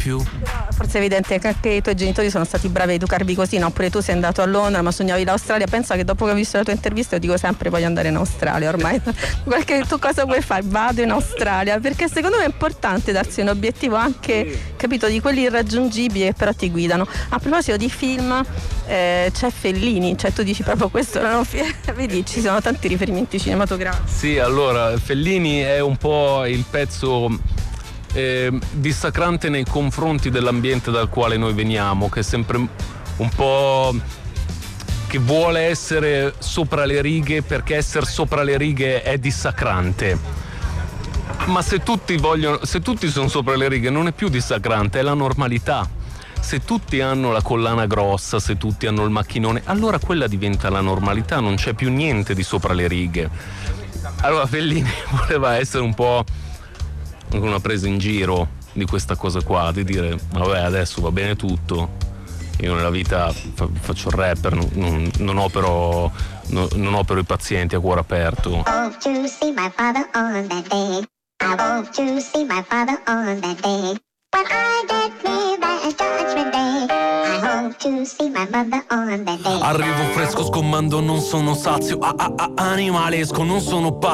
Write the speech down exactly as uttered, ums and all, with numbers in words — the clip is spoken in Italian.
più. Forse è evidente che anche i tuoi genitori sono stati bravi a educarvi così, no? Oppure tu sei andato a Londra ma sognavi l'Australia. Pensa che dopo che ho visto la tua intervista io dico sempre voglio andare in Australia ormai. Qualche, tu cosa vuoi fare? Vado in Australia, perché secondo me è importante darsi un obiettivo anche, capito, di quelli irraggiungibili che però ti guidano. A proposito di film, eh, c'è Fellini, cioè tu dici proprio questo, non fi- vedi, ci sono tanti riferimenti cinematografici. Sì, allora Fellini è un po' il pezzo Eh, dissacrante nei confronti dell'ambiente dal quale noi veniamo, che è sempre un po' che vuole essere sopra le righe, perché essere sopra le righe è dissacrante. Ma se tutti vogliono, se tutti sono sopra le righe non è più dissacrante, è la normalità. Se tutti hanno la collana grossa, se tutti hanno il macchinone, allora quella diventa la normalità, non c'è più niente di sopra le righe. Allora Fellini voleva essere un po' una presa in giro di questa cosa qua, di dire vabbè adesso va bene tutto, io nella vita fa- faccio il rapper, non, non, non opero non, non opero i pazienti a cuore aperto. I want to see my father on that day. I want to see my father on that day. When I get me that judgment day. I hope to see my mother on that day. Arrivo fresco, scommando, non sono sazio, ah, ah, ah, animalesco, non sono pazzo.